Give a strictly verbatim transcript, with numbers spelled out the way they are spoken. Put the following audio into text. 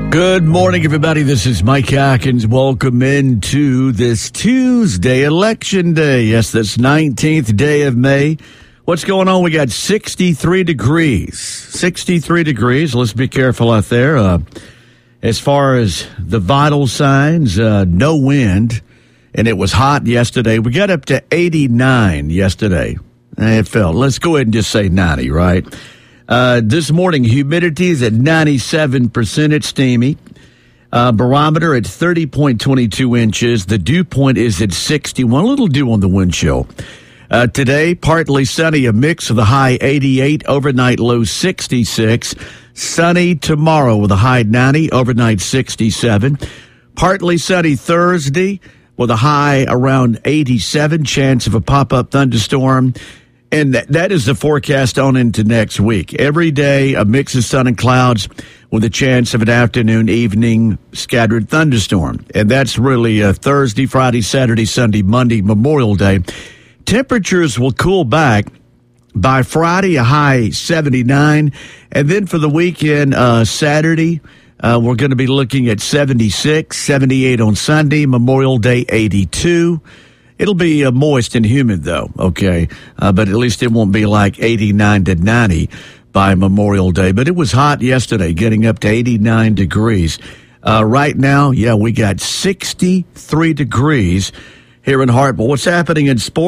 Good morning, everybody. This is Mike Atkins. Welcome into this Tuesday, Election Day. Yes, that's nineteenth day of May. What's going on? We got sixty-three degrees. sixty-three degrees. Let's be careful out there. Uh, as far as the vital signs, uh, no wind, and it was hot yesterday. We got up to eighty-nine yesterday. It felt. Let's go ahead and just say ninety, right? Uh, this morning, humidity is at ninety-seven percent. It's steamy. Uh, barometer at thirty point two two inches. The dew point is at sixty-one. A little dew on the wind chill. Uh, today, partly sunny, a mix of a high eighty-eight, overnight low sixty-six. Sunny tomorrow with a high ninety, overnight sixty-seven. Partly sunny Thursday with a high around eighty-seven. Chance of a pop-up thunderstorm. And that is the forecast on into next week. Every day, a mix of sun and clouds with a chance of an afternoon, evening, scattered thunderstorm. And that's really uh, Thursday, Friday, Saturday, Sunday, Monday, Memorial Day. Temperatures will cool back by Friday, a high seventy-nine. And then for the weekend, uh, Saturday, uh, we're going to be looking at seventy-six, seventy-eight on Sunday, Memorial Day, eighty-two. It'll be uh, moist and humid, though, okay? Uh, but at least it won't be like eighty-nine to ninety by Memorial Day. But it was hot yesterday, getting up to eighty-nine degrees. Uh, right now, yeah, we got sixty-three degrees here in Hartwell. What's happening in sports?